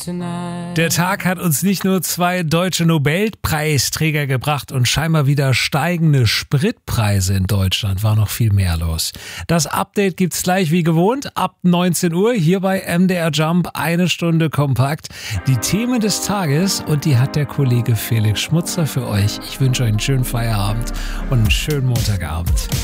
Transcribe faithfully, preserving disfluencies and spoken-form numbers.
Der Tag hat uns nicht nur zwei deutsche Nobelpreisträger gebracht und scheinbar wieder steigende Spritpreise in Deutschland, war noch viel mehr los. Das Update gibt's gleich wie gewohnt ab neunzehn Uhr hier bei M D R Jump, eine Stunde kompakt. Die Themen des Tages und die hat der Kollege Felix Schmutzer für euch. Ich wünsche euch einen schönen Feierabend und einen schönen Montagabend.